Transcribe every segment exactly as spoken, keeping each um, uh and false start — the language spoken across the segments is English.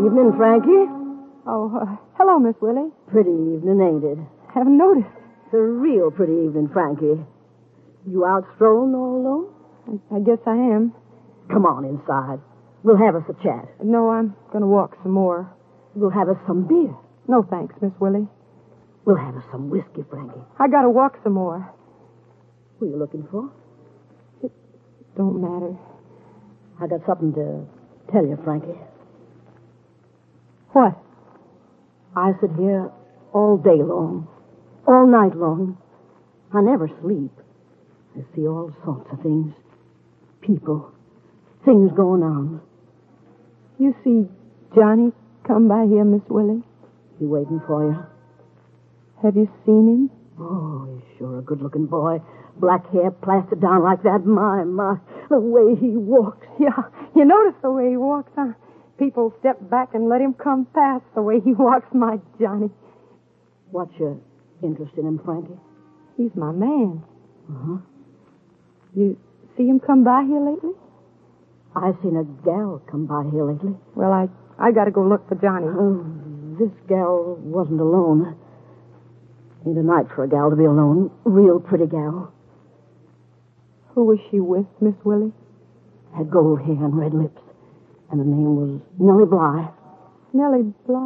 Evening, Frankie. Oh, uh, hello, Miss Willie. Pretty evening, ain't it? Haven't noticed. It's a real pretty evening, Frankie. You out strolling all alone? I, I guess I am. Come on inside. We'll have us a chat. No, I'm going to walk some more. We'll have us some beer. No, thanks, Miss Willie. We'll have us some whiskey, Frankie. I got to walk some more. Who are you looking for? It don't matter. I got something to tell you, Frankie. What? I sit here all day long, all night long. I never sleep. I see all sorts of things. People. Things going on. You see Johnny come by here, Miss Willie? He waiting for you. Have you seen him? Oh, he's sure a good-looking boy. Black hair plastered down like that. My, my, the way he walks. Yeah, you notice the way he walks, huh? People step back and let him come past the way he walks, my Johnny. What's your interest in him, Frankie? He's my man. Uh-huh. You see him come by here lately? I've seen a gal come by here lately. Well, I, I got to go look for Johnny. Oh, this gal wasn't alone. Ain't a night for a gal to be alone. Real pretty gal. Who was she with, Miss Willie? Had gold hair and red lips. And her name was Nellie Bly. Nellie Bly?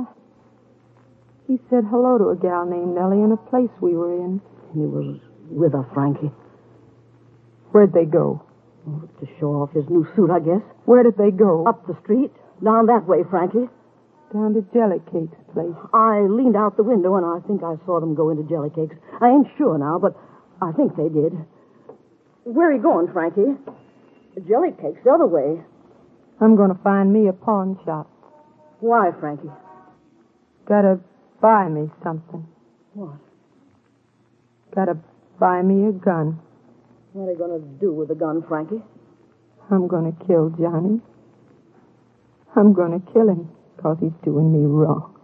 He said hello to a gal named Nellie in a place we were in. He was with her, Frankie. Where'd they go? Oh, to show off his new suit, I guess. Where did they go? Up the street. Down that way, Frankie. Down to Jellycake's place. I leaned out the window, and I think I saw them go into Jellycake's. I ain't sure now, but I think they did. Where are you going, Frankie? Jellycake's the other way. I'm going to find me a pawn shop. Why, Frankie? Gotta buy me something. What? Gotta buy me a gun. What are you going to do with the gun, Frankie? I'm going to kill Johnny. I'm going to kill him because he's doing me wrong.